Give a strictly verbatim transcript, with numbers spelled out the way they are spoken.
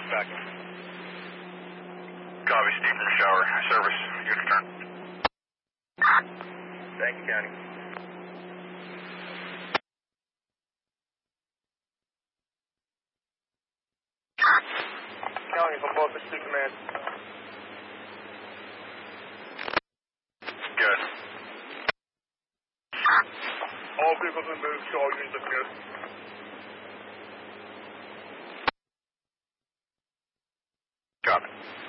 back. Copy, Steve from the shower. Service, unit return. Thank you, County. County, from Office to Command. Good. All vehicles in move, show all units looking good. Copy.